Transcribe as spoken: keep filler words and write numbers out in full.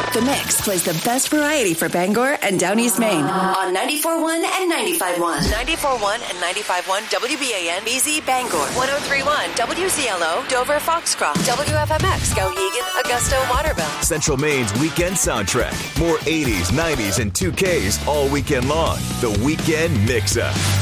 The Mix plays the best variety for Bangor and Down East Maine on ninety-four point one and ninety-five point one. ninety-four point one and ninety-five point one W B A N B Z Bangor. one oh three point one W Z L O Dover Foxcroft. W F M X Skowhegan Augusta Waterville. Central Maine's weekend soundtrack. More eighties, nineties, and two Ks all weekend long. The Weekend Mix-Up.